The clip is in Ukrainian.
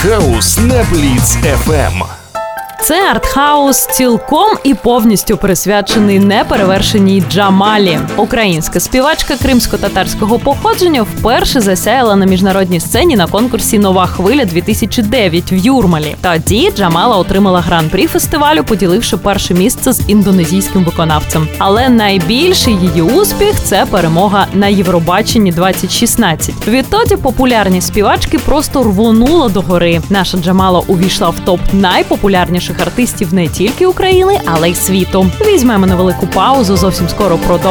Артхаус на Бліц FM. Це артхаус цілком і повністю присвячений неперевершеній Джамалі. Українська співачка кримсько-татарського походження вперше засяяла на міжнародній сцені на конкурсі «Нова хвиля-2009» в Юрмалі. Тоді Джамала отримала гран-прі фестивалю, поділивши перше місце з індонезійським виконавцем. Але найбільший її успіх – це перемога на Євробаченні 2016. Відтоді популярність співачки просто рвонула догори. Наша Джамала увійшла в топ найпопулярніших артистів не тільки України, але й світу. Візьмемо невелику паузу, зовсім скоро продовжимо.